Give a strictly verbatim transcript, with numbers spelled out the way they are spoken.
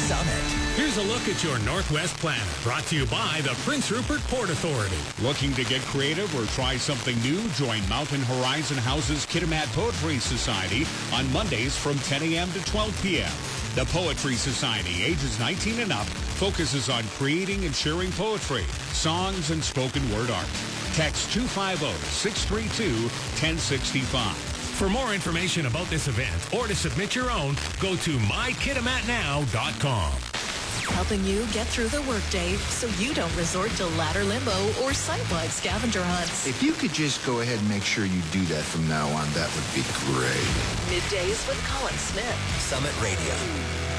Summit. Here's a look at your Northwest Planner, brought to you by the Prince Rupert Port Authority. Looking to get creative or try something new? Join Mountain Horizon House's Kitimat Poetry Society on Mondays from ten a.m. to twelve p.m. The Poetry Society, ages nineteen and up, focuses on creating and sharing poetry, songs, and spoken word art. Text two five zero, six three two, one zero six five. For more information about this event or to submit your own, go to my kitimat now dot com. Helping you get through the workday so you don't resort to ladder limbo or site-wide scavenger hunts. If you could just go ahead and make sure you do that from now on, that would be great. Middays with Colin Smith. Summit Radio.